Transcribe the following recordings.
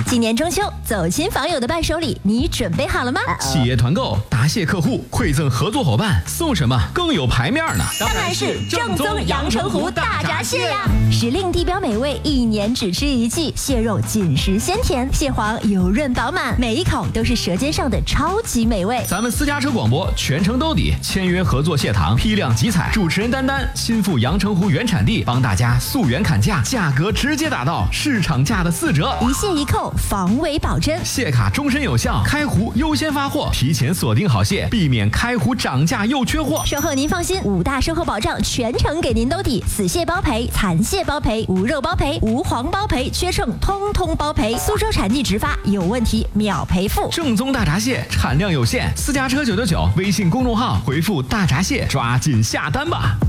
今年中秋，走亲访友的伴手礼，你准备好了吗？ 企业团购答谢客户，馈赠合作伙伴，送什么更有排面呢？ 当然是正宗阳澄湖大闸蟹呀！时令地标美味，一年只吃一季，蟹肉紧实鲜甜，蟹黄油润饱满，每一口都是舌尖上的超级美味。 咱们私家车广播全程兜底，签约合作蟹塘，批量集采，主持人丹丹亲赴阳澄湖原产地，帮大家溯源砍价，价格直接打到市场价的4折， 一蟹一扣，防伪保真， 蟹卡终身有效，开湖优先发货，提前锁定好蟹，避免开湖涨价又缺货。 售后您放心，5大售后保障全程给您兜底，死蟹包赔，残蟹包赔，无肉包赔，无黄包赔，缺秤通通包赔。苏州产地直发，有问题秒赔付。 正宗大闸蟹产量有限，私家车999微信公众号回复大闸蟹，抓紧下单吧。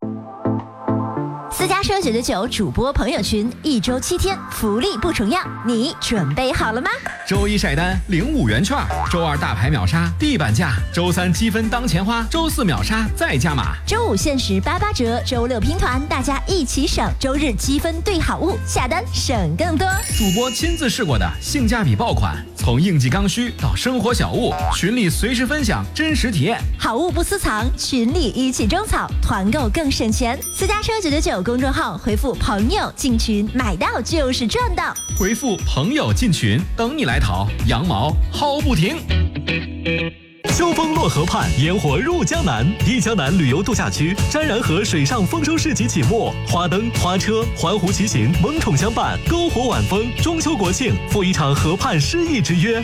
私家车999主播朋友群，1周7天，福利不重样，你准备好了吗？ 周1晒单领5元券，周2大牌秒杀地板价，周3积分当钱花，周4秒杀再加码， 周5限时88折，周6拼团，大家一起省，周日积分兑好物，下单省更多。 主播亲自试过的性价比爆款，从应季刚需到生活小物，群里随时分享真实体验， 好物不私藏，群里一起种草，团购更省钱。私家车999公众号回复朋友进群，买到就是赚到， 回复朋友进群，等你来淘，羊毛薅不停。 秋风落河畔，烟火入江南。一江南旅游度假区沾然河水上丰收市集启幕，花灯、花车、环湖骑行萌宠相伴，篝火晚风。中秋国庆赴一场河畔诗意之约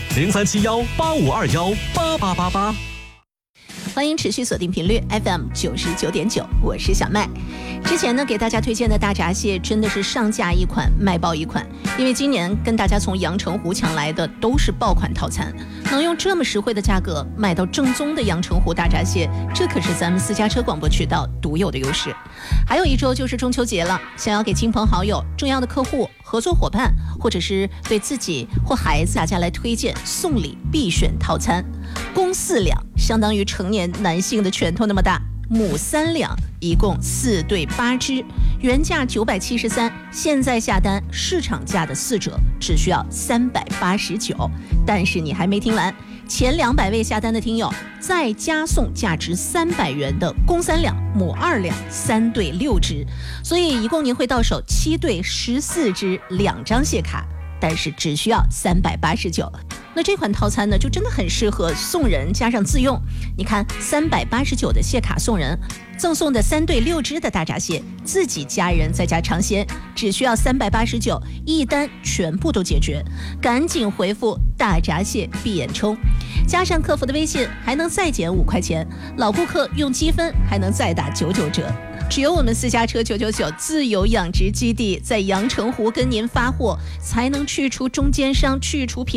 ，037185218888。 欢迎持续锁定频率 FM 99.9，我是小麦。之前呢，给大家推荐的大闸蟹真的是上架一款卖爆一款，因为今年跟大家从阳澄湖抢来的都是爆款套餐，能用这么实惠的价格买到正宗的阳澄湖大闸蟹，这可是咱们私家车广播渠道独有的优势。还有1周就是中秋节了，想要给亲朋好友、重要的客户、合作伙伴，或者是对自己或孩子，大家来推荐送礼必选套餐，公4两，相当于成年男性的拳头那么大，母3两，一共4对8只，原价973，现在下单市场价的4折，只需要389。但是你还没听完，前200位下单的听友再加送价值300元的公3两、母2两，3对6只，所以一共您会到手7对14只，2张蟹卡，但是只需要389。那这款套餐呢，就真的很适合送人加上自用。你看，389的蟹卡送人，赠送的3对6只的大闸蟹，自己家人在家尝鲜，只需要389，一单全部都解决。赶紧回复大闸蟹闭眼冲，加上客服的微信，还能再减5块钱。老顾客用积分还能再打99折。只有我们私家车999自有养殖基地在阳澄湖跟您发货，才能去除中间商，去除品